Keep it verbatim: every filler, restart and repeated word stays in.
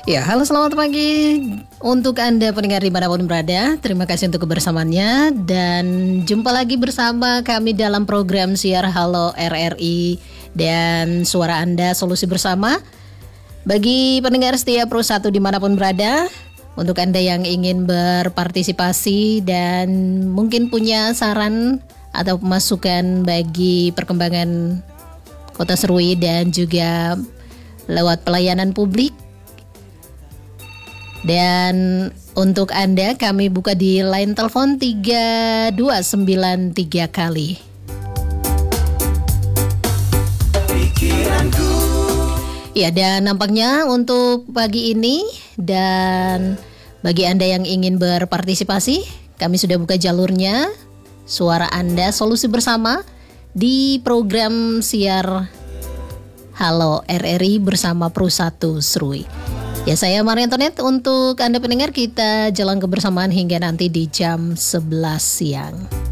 Ya, halo selamat pagi untuk Anda pendengar dimanapun berada. Terima kasih untuk kebersamaannya. Dan jumpa lagi bersama kami dalam program siar Halo R R I dan Suara Anda Solusi Bersama. Bagi pendengar setia Pro satu dimanapun berada, untuk Anda yang ingin berpartisipasi dan mungkin punya saran atau masukan bagi perkembangan Kota Serui dan juga lewat pelayanan publik. Dan untuk Anda kami buka di line telepon tiga dua sembilan tiga kali. Ya, dan nampaknya untuk pagi ini dan bagi Anda yang ingin berpartisipasi, kami sudah buka jalurnya Suara Anda Solusi Bersama di program siar Halo R R I bersama Pro satu Serui. Ya, saya Maria Antoinette. Untuk Anda pendengar, kita jalan kebersamaan hingga nanti di jam sebelas siang.